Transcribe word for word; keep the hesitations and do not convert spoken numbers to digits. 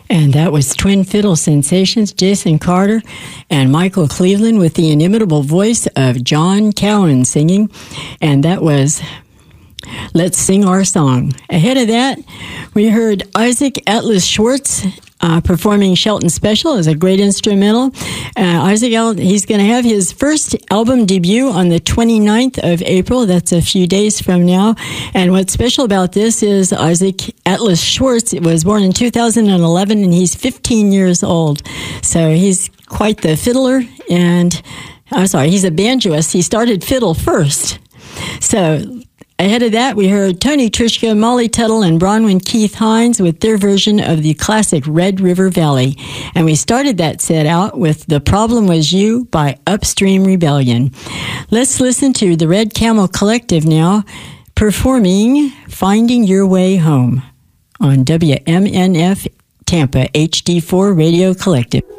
And that was Twin Fiddle Sensations, Jason Carter and Michael Cleveland with the inimitable voice of John Cowan singing. And that was Let's Sing Our Song. Ahead of that, we heard Isaac Atlas Schwartz uh, performing Shelton Special as a great instrumental. Uh, Isaac, he's going to have his first album debut on the twenty-ninth of April. That's a few days from now. And what's special about this is Isaac Atlas Schwartz was born in two thousand eleven, and he's fifteen years old. So he's quite the fiddler, and I'm sorry, he's a banjoist. He started fiddle first. So ahead of that, we heard Tony Trischka, Molly Tuttle, and Bronwyn Keith Hines with their version of the classic Red River Valley. And we started that set out with The Problem Was You by Upstream Rebellion. Let's listen to the Red Camel Collective now, performing Finding Your Way Home on W M N F Tampa H D four Radio Collective.